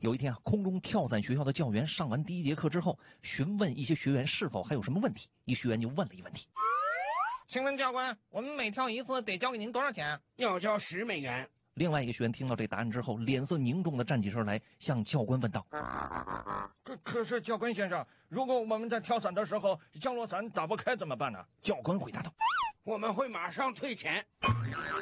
有一天啊，空中跳伞学校的教员上完第一节课之后，询问一些学员是否还有什么问题。一学员就问了一问题： 请问教官，我们每跳一次得交给您多少钱？ 要交10美元。 另外一个学员听到这答案之后，脸色凝重的站起身来，向教官问道： 可是教官先生，如果我们在跳伞的时候降落伞打不开怎么办呢？ 教官回答道： 我们会马上退钱。